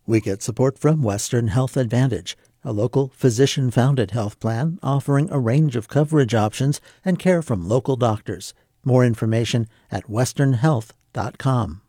We get support from Western Health Advantage, a local physician-founded health plan offering a range of coverage options and care from local doctors. More information at westernhealth.com.